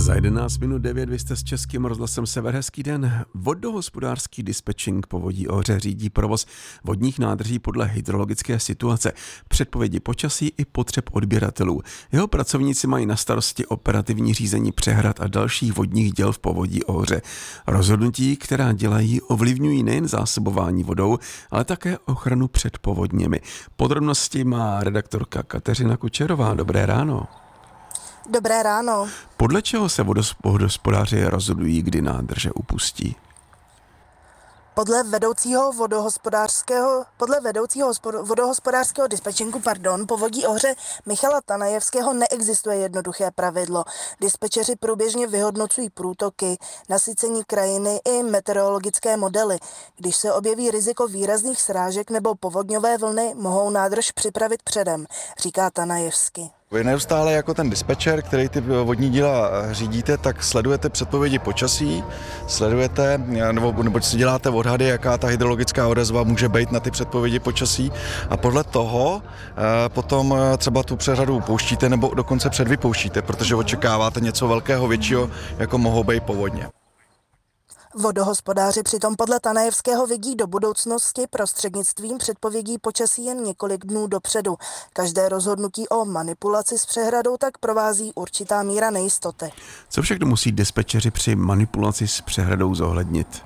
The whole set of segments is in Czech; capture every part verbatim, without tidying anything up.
Za jedenáct minut devět vy jste s Českým rozhlasem Sever. Hezký den. Vodohospodářský dispečing Povodí Ohře řídí provoz vodních nádrží podle hydrologické situace, předpovědi počasí i potřeb odběratelů. Jeho pracovníci mají na starosti operativní řízení přehrad a dalších vodních děl v Povodí Ohře. Rozhodnutí, která dělají, ovlivňují nejen zásobování vodou, ale také ochranu před povodněmi. Podrobnosti má redaktorka Kateřina Kučerová. Dobré ráno. Dobré ráno. Podle čeho se vodohospodáři rozhodují, kdy nádrže upustí? Podle vedoucího vodohospodářského, podle vedoucího vodohospodářského dispečinku pardon, Povodí Ohře Michala Tanajevského neexistuje jednoduché pravidlo. Dispečeři průběžně vyhodnocují průtoky, nasycení krajiny i meteorologické modely. Když se objeví riziko výrazných srážek nebo povodňové vlny, mohou nádrž připravit předem, říká Tanajevský. Vy neustále jako ten dispečer, který ty vodní díla řídíte, tak sledujete předpovědi počasí, sledujete, nebo, nebo si děláte odhady, jaká ta hydrologická odezva může být na ty předpovědi počasí a podle toho e, potom třeba tu přehradu pouštíte nebo dokonce předvypouštíte, protože očekáváte něco velkého, většího, jako mohou být povodně. Vodohospodáři přitom podle Tanajevského vidí do budoucnosti prostřednictvím předpovědí počasí jen několik dnů dopředu. Každé rozhodnutí o manipulaci s přehradou tak provází určitá míra nejistoty. Co všechno musí dispečeři při manipulaci s přehradou zohlednit?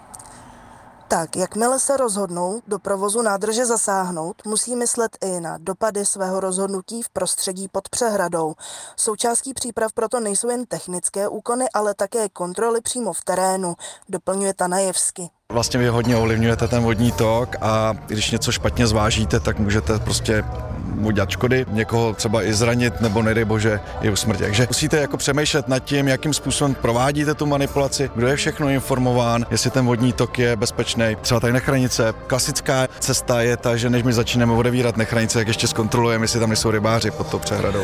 Tak, jakmile se rozhodnou do provozu nádrže zasáhnout, musí myslet i na dopady svého rozhodnutí v prostředí pod přehradou. Součástí příprav proto nejsou jen technické úkony, ale také kontroly přímo v terénu, doplňuje Tanajevský. Vlastně vy hodně ovlivňujete ten vodní tok a když něco špatně zvážíte, tak můžete prostě udělat škody, někoho třeba i zranit nebo nedej bože i usmrtit. Takže musíte jako přemýšlet nad tím, jakým způsobem provádíte tu manipulaci, kdo je všechno informován, jestli ten vodní tok je bezpečný. Třeba tady nechranice. Klasická cesta je ta, že než my začneme odevírat nechranice, tak ještě zkontrolujeme, jestli tam nejsou rybáři pod tou přehradou.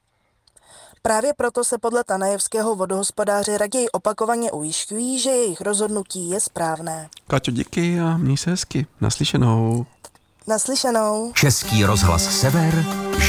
Právě proto se podle Tanajevského vodohospodáři raději opakovaně ujišťují, že jejich rozhodnutí je správné. Kaťo, díky a měj se hezky. Naslyšenou. Naslyšenou. Český rozhlas Sever.